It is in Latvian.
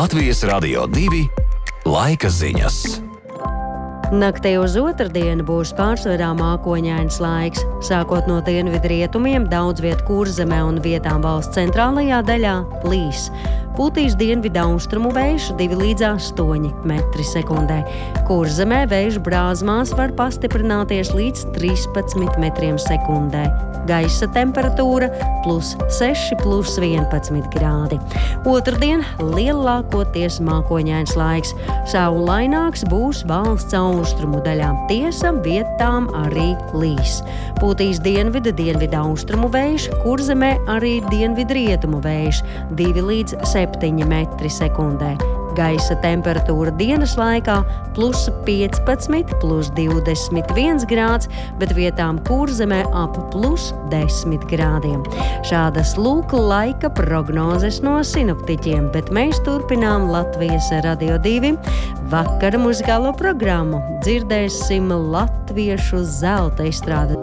Latvijas Radio 2 laika ziņas. Naktī uz otrdienu būs pārsvarā mākoņains laiks. Sākot no dienvidrietumiem, daudz viet Kurzemē un vietām valsts centrālajā daļā līs. Pūtīs dienvidaustrumu vējš 2 līdz 8 metri sekundē. Kurzemē vējš brāzmās var pastiprināties līdz 13 metriem sekundē. Gaisa temperatūra +6, +11 grādi. Otrdien lielākoties mākoņains laiks. Saulaināks būs valsts austrumu daļā. Tiesa, vietām arī līs. Pūtīs dienvidaustrumu vējš, Kurzemē arī dienvidrietumu vējš 2 līdz 7 metri sekundē. Gaisa temperatūra dienas laikā +15, +21 grāds, bet vietām Kurzemē ap +10 grādiem. Šādas lūk laika prognozes no sinoptiķiem, bet mēs turpinām Latvijas Radio 2 vakara muzikālo programmu. Dzirdēsim latviešu zelta izstrādes